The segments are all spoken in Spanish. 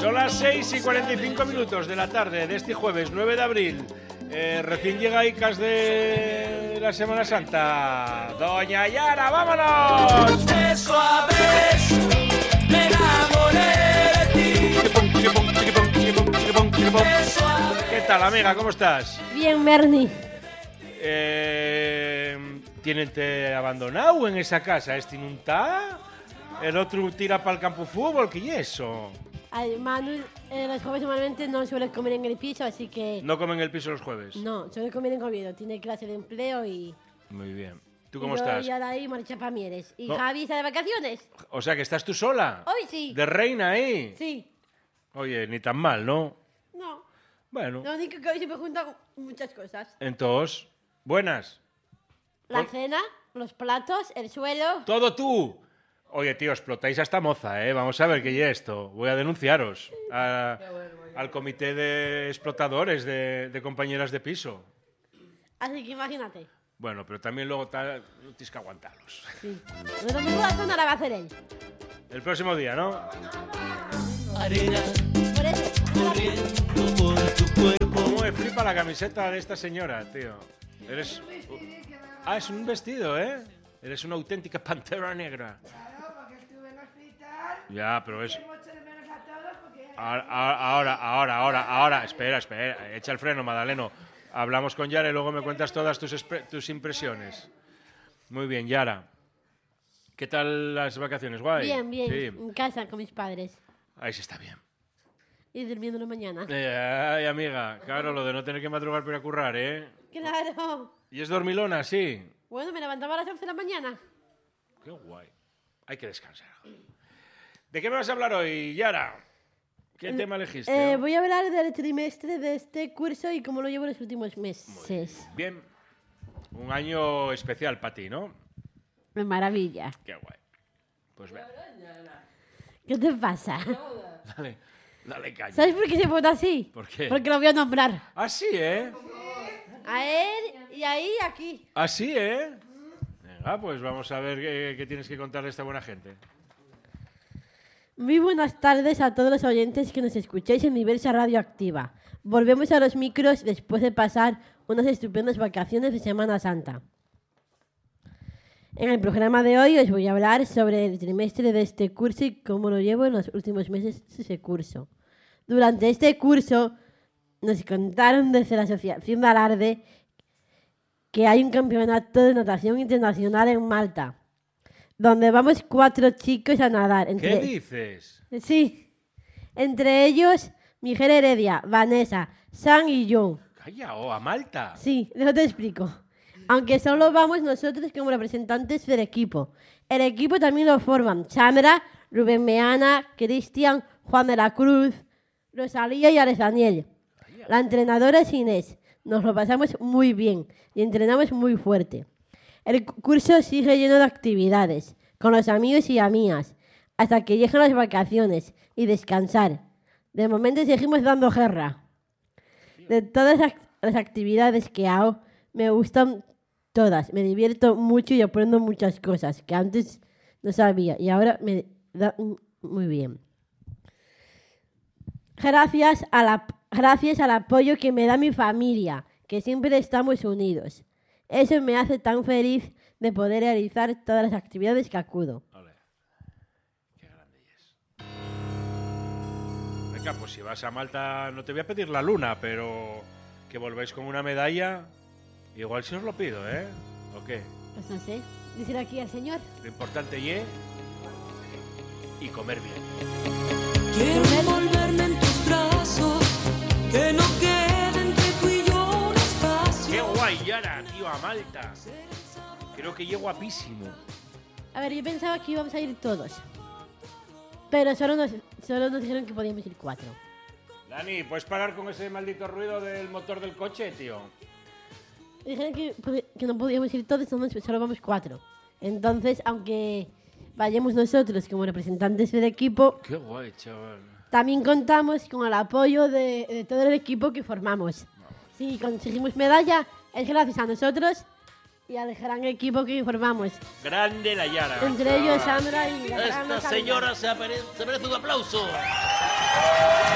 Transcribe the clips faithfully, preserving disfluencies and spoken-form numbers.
Son las seis y cuarenta y cinco minutos de la tarde de este jueves nueve de abril. Eh, recién llegaicas de la Semana Santa. Doña Yara, vámonos. Eso a veces me enamoré de ti. ¿Qué tal, amiga? ¿Cómo estás? Bien, Bernie. Eh, ¿Tienen te abandonado en esa casa? ¿Este no está? ¿El otro tira para el campo de fútbol? ¿Qué es eso? Ay, Manu, eh, los jueves normalmente no suele comer en el piso, así que... ¿No comen en el piso los jueves? No, suele comer en Oviedo. Tiene clase de empleo y... Muy bien. ¿Tú cómo y yo estás? ya de ahí marcha para Mieres. ¿Y No. Javi está de vacaciones? O sea, que estás tú sola. Hoy sí. De reina ahí. Sí. Oye, ni tan mal, ¿no? No. Bueno. Lo único que hoy se me juntan muchas cosas. Entonces, buenas. La Ol- cena, los platos, el suelo... Todo tú. Oye, tío, explotáis a esta moza, ¿eh? Vamos a ver qué es esto. Voy a denunciaros a- al comité de explotadores de, de compañeras de piso. Así que imagínate. Bueno, pero también luego ta- tienes que aguantarlos. Sí. Lo mismo la zona la va a hacer él. El próximo día, ¿no? Arena Por eso... corriendo por tu cuerpo. ¿Cómo me flipa la camiseta de esta señora, tío? Eres... Ah, es un vestido, ¿eh? Eres una auténtica pantera negra. Claro, porque estuve en el hospital. Ya, pero es... Eché mucho de menos a todos porque... Ahora, ahora, ahora, ahora, ahora. Espera, espera. Echa el freno, Madaleno. Hablamos con Yara y luego me cuentas todas tus, espre- tus impresiones. Muy bien, Yara. ¿Qué tal las vacaciones? ¿Guay? Bien, bien. Sí. En casa con mis padres. Ahí sí está bien. Y durmiéndolo mañana. Eh, ay, amiga. Claro, lo de no tener que madrugar para ir a currar, ¿eh? Claro. ¿Y es dormilona? Sí. Bueno, me levantaba a las once de la mañana. Qué guay. Hay que descansar. ¿De qué me vas a hablar hoy, Yara? ¿Qué tema elegiste? Eh, voy a hablar del trimestre de este curso y cómo lo llevo los últimos meses. Bien. Un año especial para ti, ¿no? Maravilla. Qué guay. Pues ven. ¿Qué te pasa? Dale, dale caña. ¿Sabes por qué se vota así? ¿Por qué? Porque lo voy a nombrar. Ah, sí, ¿eh? A él y ahí y aquí. Ah, sí, ¿eh? Venga, pues vamos a ver qué, qué tienes que contarle a esta buena gente. Muy buenas tardes a todos los oyentes que nos escucháis en Diversa Radioactiva. Volvemos a los micros después de pasar unas estupendas vacaciones de Semana Santa. En el programa de hoy os voy a hablar sobre el trimestre de este curso y cómo lo llevo en los últimos meses de ese curso. Durante este curso nos contaron desde la Asociación de Alarde que hay un campeonato de natación internacional en Malta, donde vamos cuatro chicos a nadar. Entre... ¿Qué dices? Sí. Entre ellos, Miguel Heredia, Vanessa, Sam y John. Calla, oh, a Malta. Sí, luego te explico. Aunque solo vamos nosotros como representantes del equipo. El equipo también lo forman Sandra, Rubén Meana, Cristian, Juan de la Cruz, Rosalía y Alex Daniel. La entrenadora es Inés. Nos lo pasamos muy bien y entrenamos muy fuerte. El curso sigue lleno de actividades, con los amigos y amigas, hasta que llegan las vacaciones y descansar. De momento seguimos dando guerra. De todas las act- las actividades que hago, me gustan todas. Me divierto mucho y aprendo muchas cosas que antes no sabía y ahora me da mm, muy bien. Gracias, a la, gracias al apoyo que me da mi familia, que siempre estamos unidos. Eso me hace tan feliz de poder realizar todas las actividades que acudo. Ole. Qué grande es. Venga, pues si vas a Malta, no te voy a pedir la luna, pero que volváis con una medalla, igual si os lo pido, ¿eh? ¿O qué? Pues no sé, decir aquí al señor. Lo importante es y comer bien. Quiero envolverme en tus brazos, que no quede entre tú y yo un espacio. ¡Qué guay, Yara, tío, a Malta! Creo que llego guapísimo. A ver, yo pensaba que íbamos a ir todos. Pero solo nos, solo nos dijeron que podíamos ir cuatro. Dani, ¿puedes parar con ese maldito ruido del motor del coche, tío? Dijeron que, que no podíamos ir todos, entonces solo vamos cuatro. Entonces, aunque vayamos nosotros como representantes del equipo, ¡Qué guay, chaval! también contamos con el apoyo de, de todo el equipo que formamos. Si conseguimos medalla, es gracias a nosotros y al gran equipo que formamos. Grande la Yara. Entre ellos, Sandra y la gran Esta Sandra. señora se apare- se merece un aplauso.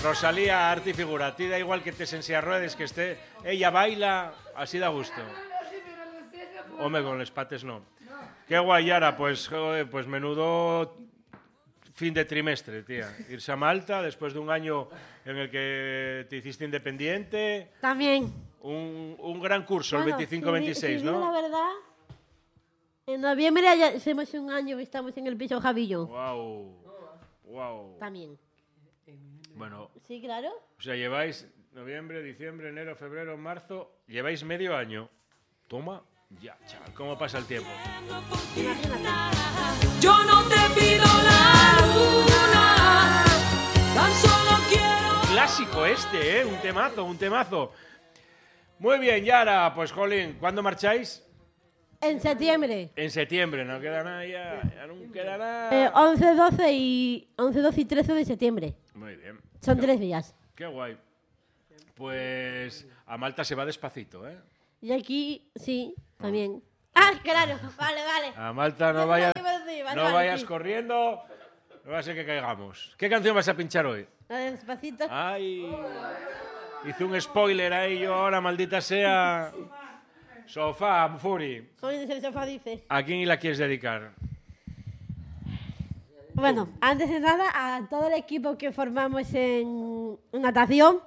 Rosalía, arte y figura. A ti da igual que te en silla de ruedas, que esté... Ella baila, así da gusto. Hombre, con los pates no. Qué guay, Yara, pues, joder, pues menudo fin de trimestre, tía. Irse a Malta después de un año en el que te hiciste independiente. También. Un, un gran curso, Bueno, el veinticinco si- veintiséis, si digo ¿no? la verdad, en noviembre ya hacemos un año que estamos en el piso Javillo. Wow. Wow. También. Bueno, Sí, claro. o sea, lleváis noviembre, diciembre, enero, febrero, marzo. Lleváis medio año. Toma. Ya, chaval, ¿cómo pasa el tiempo? Yo no te pido la luna, tan solo quiero. Clásico este, ¿eh? Un temazo, un temazo. Muy bien, Yara. Pues, jolín, ¿cuándo marcháis? En septiembre. En septiembre, no queda nada ya. Ya no queda nada. Eh, once, doce y once, doce y trece de septiembre. Muy bien. Son tres días. Qué guay. Pues a Malta se va despacito, ¿eh? Y aquí, sí, también. Ah, claro. Vale, vale. A Malta no Ya vayas, te iba a decir, vale, no vale, vayas sí. corriendo. No va a ser que caigamos. ¿Qué canción vas a pinchar hoy? A ver, despacito. Ay, hice un spoiler ahí yo ahora, maldita sea. Sofá, Furi. Como dice el sofá, dice. ¿A quién la quieres dedicar? Bueno, antes de nada, a todo el equipo que formamos en natación.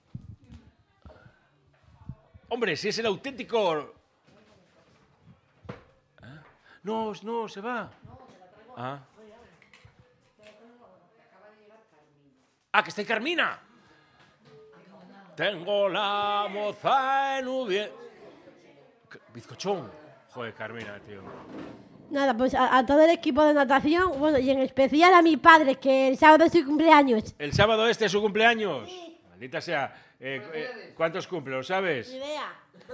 Hombre, si es el auténtico... ¿Ah? No, no, se va. Ah. Ah, que está ahí Carmina. Tengo la moza en Ubie... Bizcochón. Joder, Carmina, tío. Nada, pues a, a todo el equipo de natación, bueno, y en especial a mi padre, que el sábado es su cumpleaños. El sábado este es su cumpleaños. Maldita sea. Eh, eh, ¿Cuántos cumple? ¿Lo sabes? Ni idea.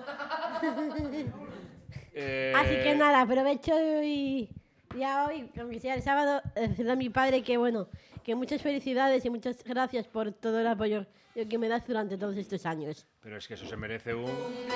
Eh, Así que nada, aprovecho y ya hoy, aunque sea el sábado, decirle a mi padre que bueno, que muchas felicidades y muchas gracias por todo el apoyo que me das durante todos estos años. Pero es que eso se merece un...